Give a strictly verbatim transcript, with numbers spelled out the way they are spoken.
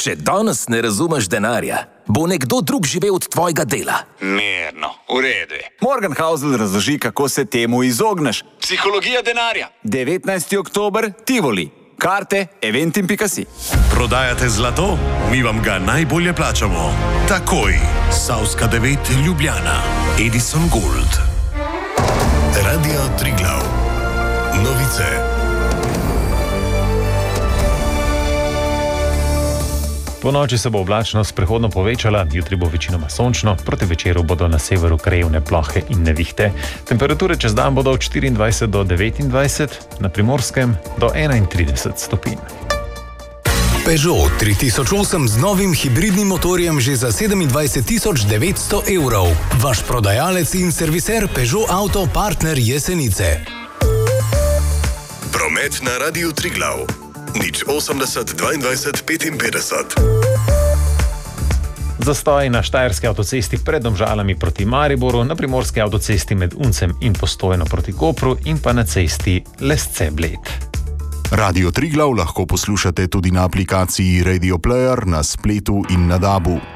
Če danes ne razumeš denarja, bo nekdo drug živel od tvojega dela. Mirno, v redu je. Morgan Housel razloži, kako se temu izogneš. Psihologija denarja. devetnajsti oktober, Tivoli. Karte eventim pika si. Prodajate zlato? Mi vam ga najbolje plačamo. Takoj. Savska devet Ljubljana. Edison Gold. Radio Triglav. Novice. Po noči se bo oblačnost prehodno povečala, jutri bo večinoma sončno, proti večeru bodo na severu krajevne plohe in nevihte. Temperature čez dan bodo od štiriindvajset do devetindvajset, na Primorskem do enaintrideset stopinj. Peugeot tri tisoč osem z novim hibridnim motorjem že za sedemindvajset tisoč devetsto evrov. Vaš prodajalec in serviser Peugeot Auto Partner Jesenice. Promet na Radiu Triglav. Nič osemdeset dvaindvajset petinpetdeset. Zastoj na štajerski avtocesti pred Domžalami proti Mariboru, na primorski avtocesti med Uncem in Postojno proti Kopru in pa na cesti Lesce-Bled. Radio Triglav lahko poslušate tudi na aplikaciji Radio Player, na spletu in na dabu.